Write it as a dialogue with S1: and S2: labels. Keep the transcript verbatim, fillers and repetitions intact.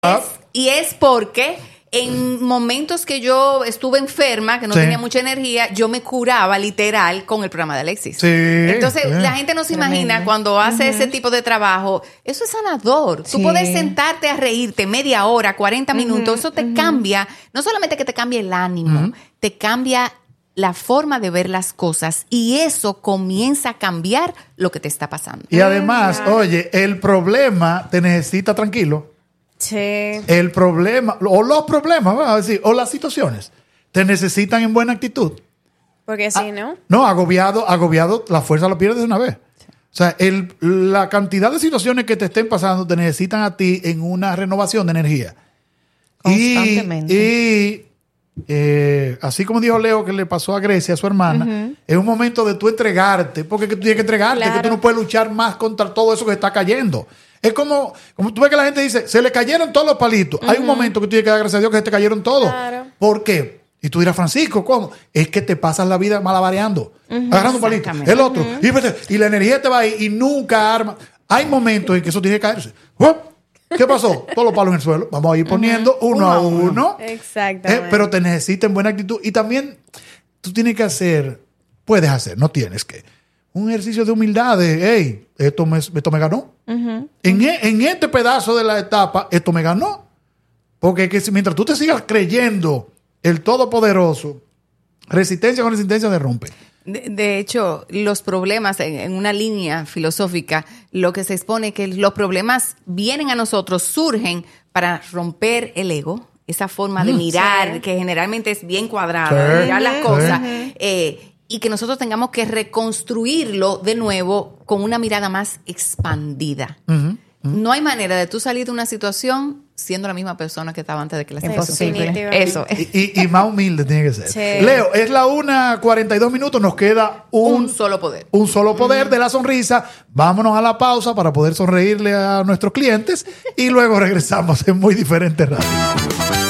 S1: Es, y es porque en momentos que yo estuve enferma, que no sí. tenía mucha energía, yo me curaba literal con el programa de Alexis.
S2: Sí,
S1: Entonces,
S2: sí.
S1: la gente no se
S3: Tremendo.
S1: imagina cuando hace uh-huh. ese tipo de trabajo. Eso es sanador. Sí. Tú puedes sentarte a reírte media hora, cuarenta minutos. Uh-huh. Eso te uh-huh. cambia. No solamente que te cambie el ánimo, uh-huh. te cambia la forma de ver las cosas. Y eso comienza a cambiar lo que te está pasando.
S2: Y además, uh-huh. oye, el problema te necesita tranquilo.
S3: Sí.
S2: El problema, o los problemas, vamos a decir, o las situaciones, te necesitan en buena actitud.
S3: Porque sí, ¿no?
S2: No, agobiado, agobiado, la fuerza la pierdes de una vez. Sí. O sea, el, la cantidad de situaciones que te estén pasando te necesitan a ti en una renovación de energía.
S3: Constantemente.
S2: Y, y eh, así como dijo Leo que le pasó a Grecia, a su hermana, uh-huh. es un momento de tú entregarte, porque tú tienes que entregarte, claro. que tú no puedes luchar más contra todo eso que está cayendo. Es como, como tú ves que la gente dice, se le cayeron todos los palitos. Uh-huh. Hay un momento que tú tienes que dar gracias a Dios que se te cayeron todos. Claro. ¿Por qué? Y tú dirás, Francisco, ¿cómo? Es que te pasas la vida malabareando, uh-huh. agarrando un palito, el otro, uh-huh. y, y la energía te va ahí y nunca arma. Hay momentos en que eso tiene que caerse. ¿Oh? ¿Qué pasó? Todos los palos en el suelo. Vamos a ir poniendo uh-huh. uno, uno a uno. uno.
S3: Exactamente.
S2: Eh, pero te necesitan buena actitud. Y también tú tienes que hacer, puedes hacer, no tienes que, un ejercicio de humildad de, hey, esto me, esto me ganó. Uh-huh. En, en este pedazo de la etapa, esto me ganó. Porque que si, mientras tú te sigas creyendo el Todopoderoso, resistencia con resistencia te rompe.
S1: De, de hecho, los problemas, en, en una línea filosófica, lo que se expone es que los problemas vienen a nosotros, surgen para romper el ego, esa forma de mirar, sí. que generalmente es bien cuadrada, sí. de mirar las cosas, sí. eh, y que nosotros tengamos que reconstruirlo de nuevo con una mirada más expandida. Uh-huh. Uh-huh. No hay manera de tú salir de una situación siendo la misma persona que estaba antes de que la situación.
S3: Imposible.
S1: Eso.
S2: Y, y, y más humilde tiene que ser.
S3: Sí.
S2: Leo, es la una cuarenta y dos minutos, nos queda un,
S1: un solo poder.
S2: Un solo poder uh-huh. de la sonrisa. Vámonos a la pausa para poder sonreírle a nuestros clientes y luego regresamos en Muy Diferente Radio.